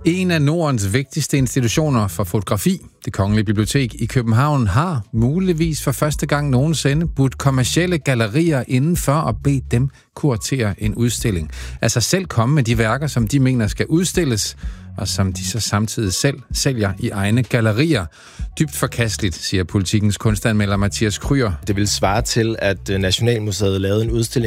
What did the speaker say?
En af Nordens vigtigste institutioner for fotografi, Det Kongelige Bibliotek i København, har muligvis for første gang nogensinde budt kommercielle gallerier indenfor og bedt dem kuratere en udstilling. Altså selv komme med de værker, som de mener skal udstilles, og som de så samtidig selv sælger i egne gallerier. Dybt forkasteligt, siger Politikens kunstanmelder Mathias Kryer. Det vil svare til, at Nationalmuseet lavede en udstilling